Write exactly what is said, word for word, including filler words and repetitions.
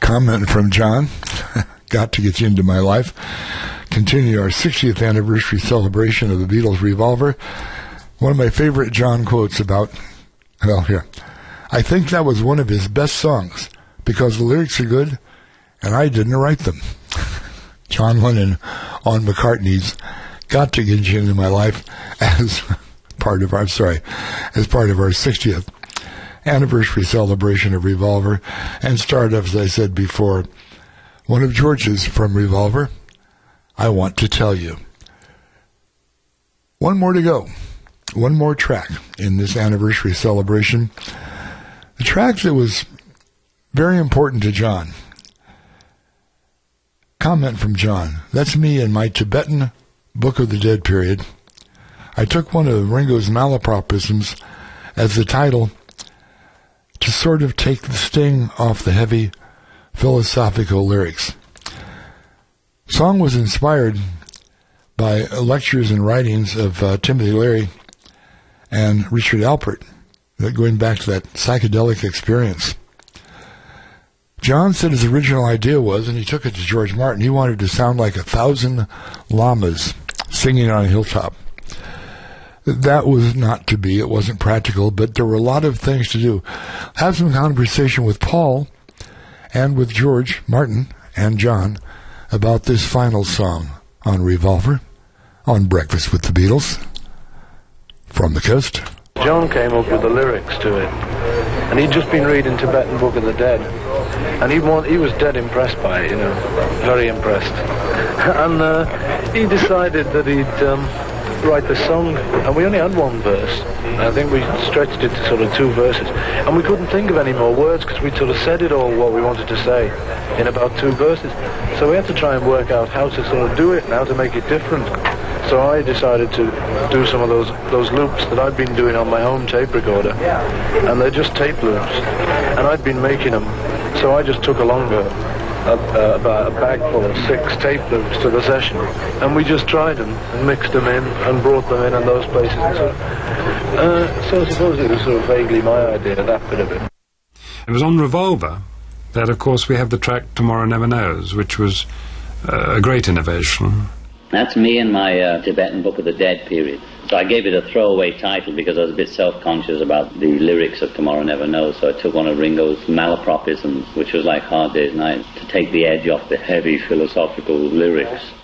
comment from John. Got to get you into my life. Continue our sixtieth anniversary celebration of the Beatles Revolver. One of my favorite John quotes about, well, here. I think that was one of his best songs because the lyrics are good and I didn't write them. John Lennon on McCartney's Got to Get You Into My Life as part of our, sorry, as part of our sixtieth anniversary celebration of Revolver, and start off, as I said before, one of George's from Revolver, I Want to Tell You. One more to go. One more track in this anniversary celebration. The track that was very important to John. Comment from John. That's me in my Tibetan Book of the Dead period. I took one of Ringo's malapropisms as the title to sort of take the sting off the heavy philosophical lyrics. Song was inspired by lectures and writings of uh, Timothy Leary and Richard Alpert, going back to that psychedelic experience. John said his original idea was, and he took it to George Martin, he wanted to sound like a thousand llamas singing on a hilltop. That was not to be. It wasn't practical, but there were a lot of things to do. Have some conversation with Paul and with George Martin and John about this final song on Revolver, on Breakfast with the Beatles, from the coast. John came up with the lyrics to it, and he'd just been reading Tibetan Book of the Dead, and he, want, he was dead impressed by it, you know, very impressed. And uh, he decided that he'd um, write the song, and we only had one verse. I think we stretched it to sort of two verses, and we couldn't think of any more words because we'd sort of said it all what we wanted to say in about two verses. So we had to try and work out how to sort of do it and how to make it different. So I decided to do some of those those loops that I'd been doing on my home tape recorder, and they're just tape loops, and I'd been making them. So I just took a longer A, uh, about a bag full of six tape loops to the session, and we just tried them and mixed them in and brought them in in those places. And so, uh, so I suppose it was sort of vaguely my idea, that bit of it. It was on Revolver that, of course, we have the track Tomorrow Never Knows, which was uh, a great innovation. That's me in my uh, Tibetan Book of the Dead period. So I gave it a throwaway title because I was a bit self-conscious about the lyrics of Tomorrow Never Knows, so I took one of Ringo's malapropisms, which was like Hard Day's Night, to take the edge off the heavy philosophical lyrics.